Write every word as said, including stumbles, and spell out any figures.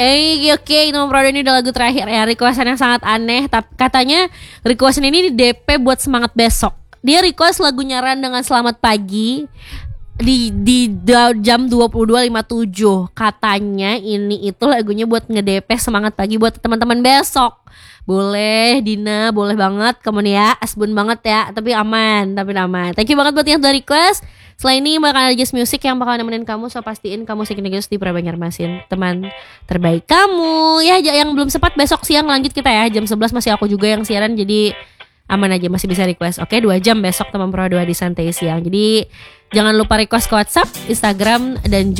Eh, oke, okay. Nomor Pro ini udah lagu terakhir ya. Requestan yang sangat aneh, tapi katanya requestan ini di D P buat semangat besok. Dia request lagunya Ran dengan Selamat Pagi di di jam dua puluh dua lewat lima puluh tujuh. Katanya ini itu lagunya buat nge-D P semangat pagi buat teman-teman besok. Boleh Dina, boleh banget. Kamu nih ya, asbun banget ya. Tapi aman, tapi aman. Thank you banget buat yang udah request. Setelah ini bakal ada Just Music yang bakal nemenin kamu. So pastiin kamu Signigus di Prabu Banjarmasin, teman terbaik kamu. Ya yang belum sempat besok siang lanjut kita ya. Jam sebelas masih aku juga yang siaran. Jadi aman aja, masih bisa request. Oke, dua jam besok teman Pro dua di Santai Siang. Jadi jangan lupa request ke WhatsApp, Instagram, dan